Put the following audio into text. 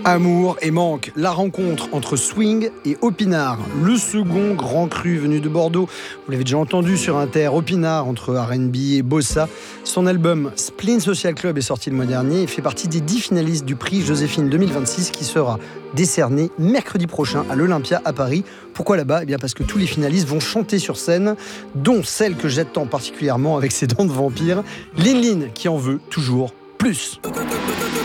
Amour et manque, la rencontre entre swing et Opinard, le second grand cru venu de Bordeaux. Vous l'avez déjà entendu sur Inter, Opinard entre R&B et Bossa. Son album Spleen Social Club est sorti le mois dernier et fait partie des 10 finalistes du prix Joséphine 2026 qui sera décerné mercredi prochain à l'Olympia à Paris. Pourquoi là-bas ? Eh bien parce que tous les finalistes vont chanter sur scène, dont celle que j'attends particulièrement avec ses dents de vampire, Lin Lin qui en veut toujours plus.